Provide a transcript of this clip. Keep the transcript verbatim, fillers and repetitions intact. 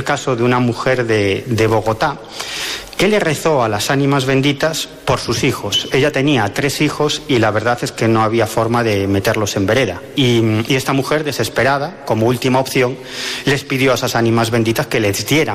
caso de una mujer de, de Bogotá que le rezó a las ánimas benditas por sus hijos. Ella tenía tres hijos y la verdad es que no había forma de meterlos en vereda. Y, y esta mujer, desesperada, como última opción, les pidió a esas ánimas benditas que les dieran